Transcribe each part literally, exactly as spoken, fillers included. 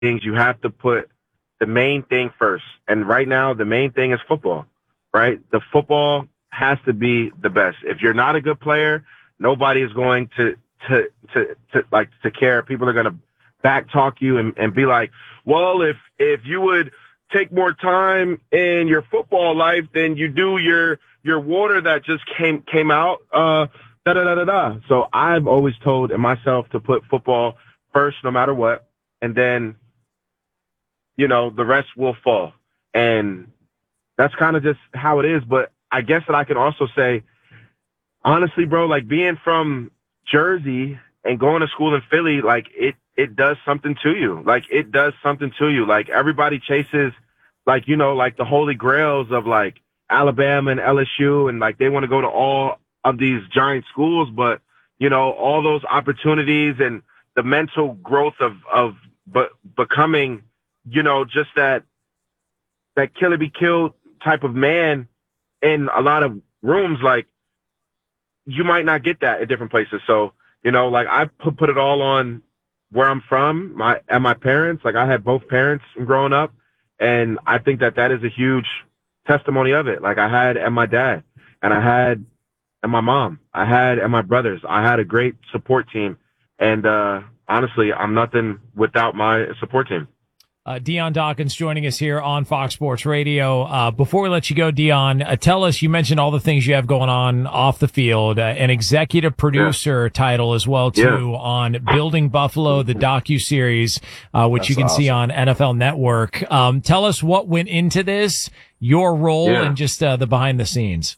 things, you have to put the main thing first. And right now, the main thing is football, right? The football has to be the best. If you're not a good player, nobody is going to, to, to, to like, to care. People are going to back talk you and, and be like, well, if, if you would take more time in your football life than you do your, your water that just came, came out, uh, da da da da da. So I've always told myself to put football first, no matter what. And then, you know, the rest will fall. And that's kind of just how it is. But I guess that I can also say, honestly, bro, like being from Jersey and going to school in Philly, like it, it does something to you. Like it does something to you. Like everybody chases, like, you know, like the holy grails of like Alabama and L S U. And like, they want to go to all of these giant schools, but you know, all those opportunities and the mental growth of, of, but becoming, you know, just that, that kill or be killed type of man in a lot of rooms, like you might not get that at different places. So, you know, like I put, put it all on where I'm from, my, and my parents. Like I had both parents growing up, and I think that that is a huge testimony of it. Like I had, and my dad, and I had, and my mom, I had, and my brothers. I had a great support team. And uh, honestly, I'm nothing without my support team. Uh, Dion Dawkins joining us here on Fox Sports Radio. Uh, before we let you go, Dion, uh, tell us, you mentioned all the things you have going on off the field, uh, an executive producer yeah. title as well, too, yeah. on Building Buffalo, the docuseries, uh, which That's you can awesome. see on N F L Network. Um, tell us what went into this, your role, yeah. and just uh, the behind the scenes.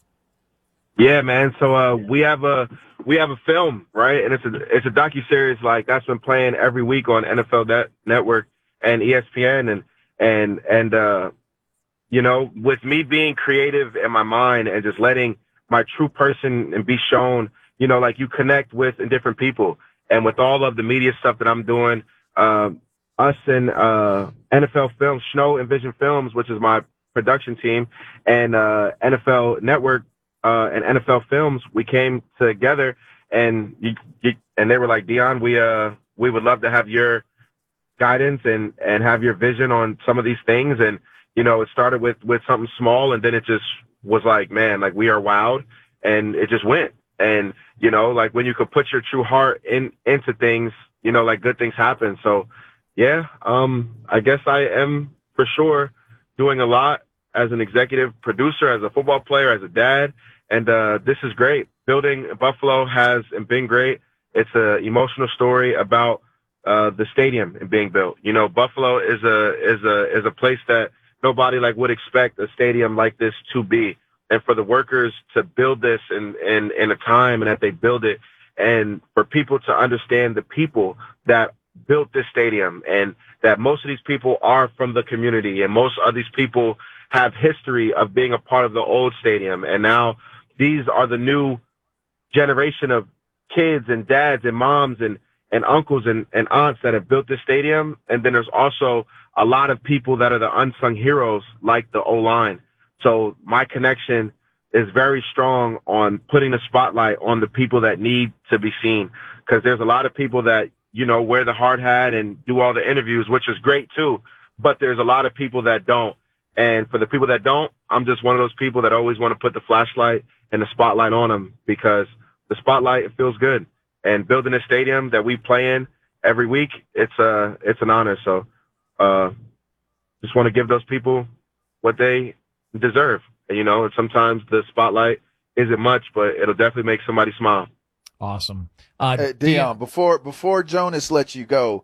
Yeah, man. So uh, we have a we have a film, right? And it's a it's a docuseries like that's been playing every week on N F L Net- Network and E S P N, and and and uh, you know, with me being creative in my mind and just letting my true person and be shown, you know, like you connect with and different people, and with all of the media stuff that I'm doing, um, us and uh, N F L Films, Snow and Vision Films, which is my production team, and uh, N F L Network. Uh, and N F L Films, we came together, and you, you, and they were like, Dion, we uh we would love to have your guidance and and have your vision on some of these things. And you know, it started with with something small, and then it just was like, man, like we are wowed, and it just went. And you know, like when you could put your true heart in into things, you know, like good things happen. So yeah, um, I guess I am for sure doing a lot as an executive producer, as a football player, as a dad. And uh, this is great. Building Buffalo has been great. It's an emotional story about uh, the stadium and being built. You know, Buffalo is a is a is a place that nobody like would expect a stadium like this to be. And for the workers to build this in in, in a time and that they build it, and for people to understand the people that built this stadium, and that most of these people are from the community, and most of these people have history of being a part of the old stadium, and now these are the new generation of kids and dads and moms and, and uncles and, and aunts that have built this stadium. And then there's also a lot of people that are the unsung heroes, like the O-line. So my connection is very strong on putting the spotlight on the people that need to be seen, because there's a lot of people that, you know, wear the hard hat and do all the interviews, which is great too. But there's a lot of people that don't. And for the people that don't, I'm just one of those people that always want to put the flashlight and the spotlight on them, because the spotlight, it feels good. And building a stadium that we play in every week, it's uh it's an honor. So uh just want to give those people what they deserve. And, you know, and sometimes the spotlight isn't much, but it'll definitely make somebody smile. Awesome. Uh, hey, Dion, before before Jonas lets you go,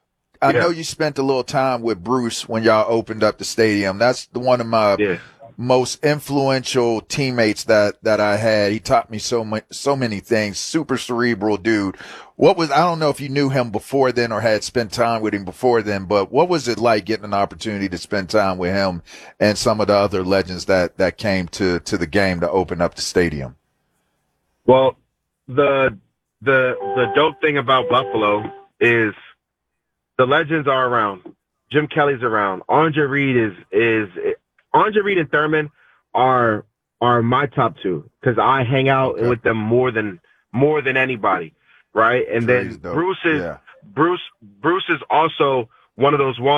I yeah. know you spent a little time with Bruce when y'all opened up the stadium. That's the one of my yeah. most influential teammates that, that I had. He taught me so much, so many things. Super cerebral dude. What was, I don't know if you knew him before then or had spent time with him before then, but what was it like getting an opportunity to spend time with him and some of the other legends that, that came to, to the game to open up the stadium? Well, the, the, the dope thing about Buffalo is the legends are around. Jim Kelly's around. Andre Reed is, is, Andre Reed and Thurman are, are my top two, because I hang out okay. with them more than, more than anybody. Right. And Please then don't. Bruce is, yeah. Bruce, Bruce is also one of those ones